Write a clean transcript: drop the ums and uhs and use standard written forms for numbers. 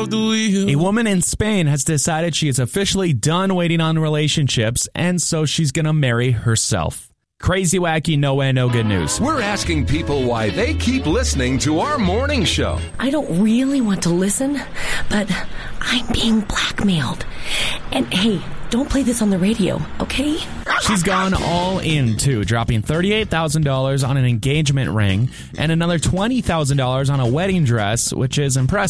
of the wheel. A woman in Spain has decided she is officially done waiting on relationships, and so she's going to marry herself. Crazy, wacky, no way, no good news. We're asking people why they keep listening to our morning show. I don't really want to listen, but I'm being blackmailed. And hey, don't play this on the radio, okay? She's gone all in, too, dropping $38,000 on an engagement ring and another $20,000 on a wedding dress, which is impressive.